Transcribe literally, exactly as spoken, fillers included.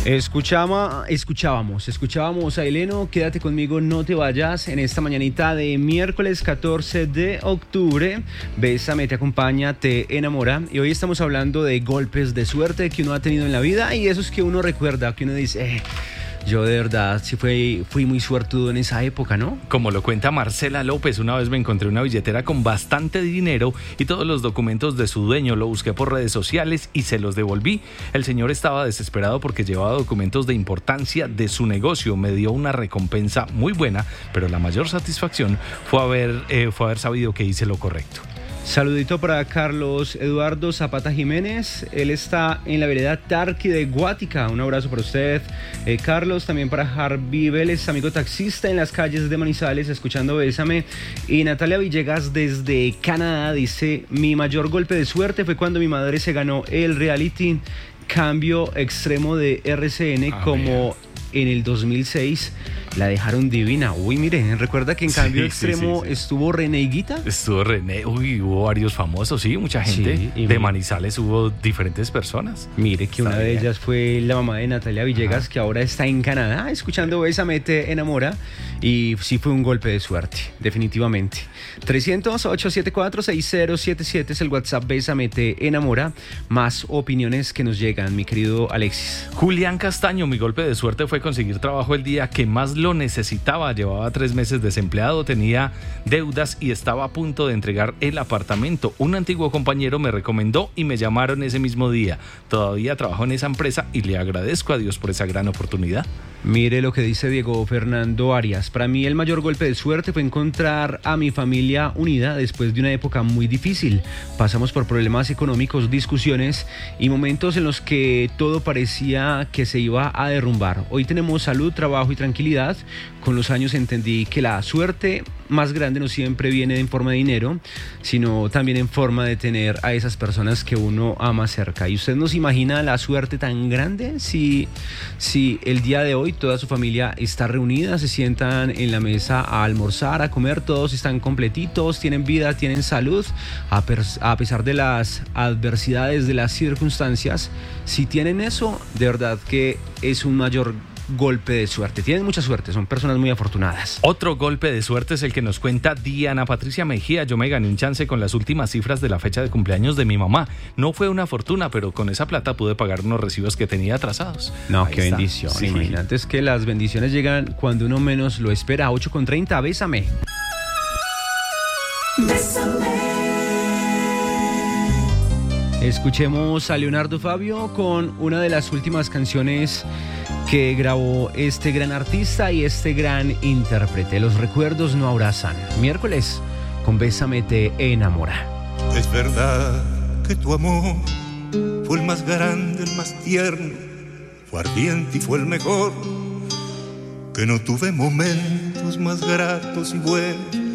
Escuchaba, escuchábamos, escuchábamos a Eleno, quédate conmigo, no te vayas, en esta mañanita de miércoles catorce de octubre. Bésame, te acompaña, te enamora. Y hoy estamos hablando de golpes de suerte que uno ha tenido en la vida y esos que uno recuerda, que uno dice, eh, yo de verdad sí fui, fui muy suertudo en esa época, ¿no? Como lo cuenta Marcela López, una vez me encontré una billetera con bastante dinero y todos los documentos de su dueño. Lo busqué por redes sociales y se los devolví. El señor estaba desesperado porque llevaba documentos de importancia de su negocio. Me dio una recompensa muy buena, pero la mayor satisfacción fue haber, eh, fue haber sabido que hice lo correcto. Saludito para Carlos Eduardo Zapata Jiménez, él está en la vereda Tarqui de Guática, un abrazo para usted, eh, Carlos. También para Harvey Vélez, amigo taxista en las calles de Manizales, escuchando Bésame. Y Natalia Villegas desde Canadá dice, mi mayor golpe de suerte fue cuando mi madre se ganó el reality Cambio Extremo de R C N, ah, como en el dos mil seis. La dejaron divina. Uy, mire, recuerda que en Cambio sí, Extremo sí, sí, sí. estuvo René Higuita. Estuvo René, uy, hubo varios famosos, sí, mucha gente. Sí, de Manizales hubo diferentes personas. Mire que está una bien. de ellas fue la mamá de Natalia Villegas, ajá, que ahora está en Canadá, escuchando Bésame, te enamora. Y sí fue un golpe de suerte, definitivamente. trescientos, ochocientos setenta y cuatro, sesenta setenta y siete es el WhatsApp Bésame, te enamora. Más opiniones que nos llegan, mi querido Alexis. Julián Castaño, mi golpe de suerte fue conseguir trabajo el día que más lo necesitaba. Llevaba tres meses desempleado, tenía deudas y estaba a punto de entregar el apartamento. Un antiguo compañero me recomendó y me llamaron ese mismo día. Todavía trabajo en esa empresa y le agradezco a Dios por esa gran oportunidad. Mire lo que dice Diego Fernando Arias. Para mí el mayor golpe de suerte fue encontrar a mi familia unida después de una época muy difícil. Pasamos por problemas económicos, discusiones y momentos en los que todo parecía que se iba a derrumbar. Hoy tenemos salud, trabajo y tranquilidad. Con los años entendí que la suerte más grande no siempre viene en forma de dinero, sino también en forma de tener a esas personas que uno ama cerca. ¿Y usted no se imagina la suerte tan grande si, si el día de hoy toda su familia está reunida, se sientan en la mesa a almorzar, a comer, todos están completitos, tienen vida, tienen salud, a, pers- a pesar de las adversidades, de las circunstancias? Si tienen eso, de verdad que es un mayor golpe de suerte. Tienen mucha suerte, son personas muy afortunadas. Otro golpe de suerte es el que nos cuenta Diana Patricia Mejía. Yo me gané un chance con las últimas cifras de la fecha de cumpleaños de mi mamá. No fue una fortuna, pero con esa plata pude pagar unos recibos que tenía atrasados. No, ahí qué está. bendición. Sí. Imagínate, es que las bendiciones llegan cuando uno menos lo espera. ocho con treinta, Bésame. Bésame. Escuchemos a Leonardo Fabio con una de las últimas canciones que grabó este gran artista y este gran intérprete. Los recuerdos no abrazan. Miércoles con Bésame, te enamora. Es verdad que tu amor fue el más grande, el más tierno, fue ardiente y fue el mejor, que no tuve momentos más gratos y buenos